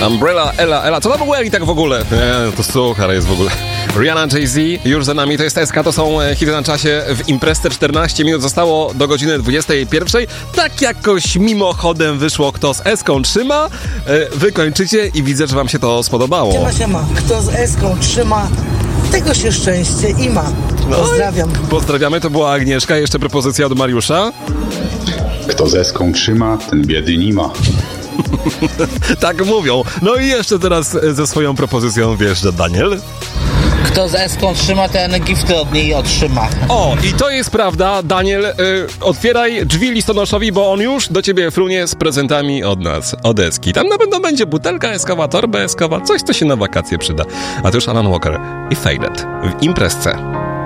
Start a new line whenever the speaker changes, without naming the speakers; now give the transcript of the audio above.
Umbrella, Ella. Co to w ogóle i tak w ogóle? Nie, to suchar jest w ogóle. Rihanna, Jay-Z, już za nami, to jest SK, to są hity na czasie. W imprezce 14 minut zostało do godziny 21. Tak jakoś mimochodem wyszło, kto z Eską trzyma. Wy kończycie i widzę, że wam się to spodobało.
Siema. Kto z Eską trzyma, tego się szczęście i ma. Pozdrawiam.
Pozdrawiamy, to była Agnieszka. Jeszcze propozycja od Mariusza.
Kto z Eską trzyma, ten biedy nie ma.
Tak mówią. No i jeszcze teraz ze swoją propozycją wjeżdża Daniel.
Kto z Eską trzyma, ten gifty od niej otrzyma.
O, i to jest prawda, Daniel, otwieraj drzwi listonoszowi, bo on już do ciebie frunie z prezentami od nas, od Eski. Tam na pewno będzie butelka eskowa, torba eskowa, coś, co się na wakacje przyda. A to już Alan Walker i Faded w imprezce.